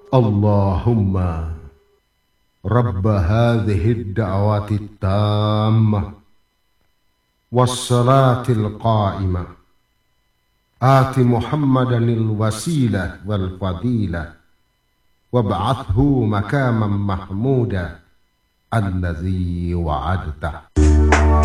Allahumma Rabb hadhihi ad-da'wati at-tammah was-salati al-qa'imah ati Muhammadan al-wasilah wal-fadilah wab'athhu makaman mahmuda alladhi wa'adtah.